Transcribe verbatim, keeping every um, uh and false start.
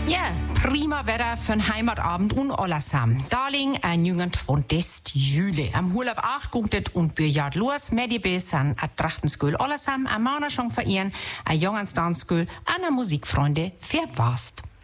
Ja, prima Wetter für einen Heimatabend und allesamt. Darling, ein Jüngend von Dest Jule. Am Hurlaub acht guckt und Bürjad los. Medibes an a Trachtenskühl allesamt, a Mana schon verehren, a Jongens Danskühl, an a Musikfreunde verwast.